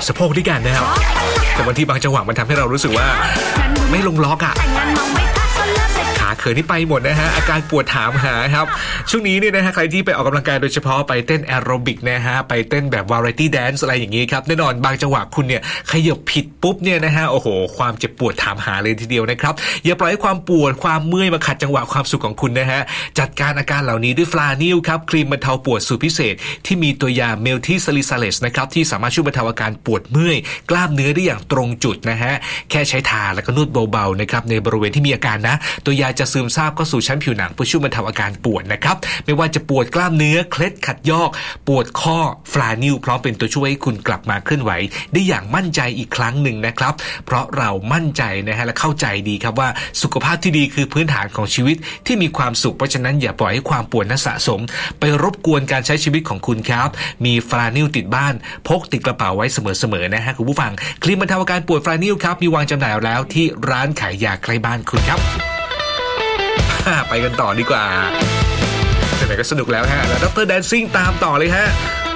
สะโพกด้วยกันนะครับแต่บางทีบางจังหวะมันทำให้เรารู้สึกว่าไม่ลงล็อกอ่ะขาเขินนี่ไปหมดนะฮะอาการปวดถามหาครับช่วงนี้เนี่ยนะฮะใครที่ไปออกกำลังกายโดยเฉพาะไปเต้นแอโรบิกนะฮะไปเต้นแบบวาไรตี้แดนซ์อะไรอย่างงี้ครับแน่นอนบางจังหวะคุณเนี่ยขยับผิดปุ๊บเนี่ยนะฮะโอ้โหความเจ็บปวดถามหาเลยทีเดียวนะครับอย่าปล่อยให้ความปวดความเมื่อยมาขัดจังหวะความสุขของคุณนะฮะจัดการอาการเหล่านี้ด้วยฟลานิลครับครีมบรรเทาปวดสูตรพิเศษที่มีตัวยาเมลทิซาลิซาเลสนะครับที่สามารถช่วยบรรเทาอาการปวดเมื่อยกล้ามเนื้อได้อย่างตรงจุดนะฮะแค่ใช้ทาแล้วก็นวดเบาๆนะครับในบริเวณที่มีอาการนะตัวยาจะซึมซาบเข้าสู่ชั้นผิวหนังเพื่อช่วยบรรเทาอาการปวดนะครับไม่ว่าจะปวดกล้ามเนื้อเคล็ดขัดยอกปวดข้อฟลานิลพร้อมเป็นตัวช่วยให้คุณกลับมาเคลื่อนไหวได้อย่างมั่นใจอีกครั้งหนึ่งนะครับเพราะเรามั่นใจนะฮะและเข้าใจดีครับว่าสุขภาพที่ดีคือพื้นฐานของชีวิตที่มีความสุขเพราะฉะนั้นอย่าปล่อยให้ความปวดนั้นสะสมไปรบกวนการใช้ชีวิตของคุณครับมีฟลานิลติดบ้านพกติดกระเป๋าไว้เสมอๆนะฮะคุณผู้ฟังครีมบรรเทาอาการปวดฟลานิลครับมีวางจำหน่ายแล้วที่ร้านขายยาใกล้บ้านคุณครับไปกันต่อดีกว่าไหนๆก็สนุกแล้วฮะแล้วดร.แดนซิ่งตามต่อเลยฮะ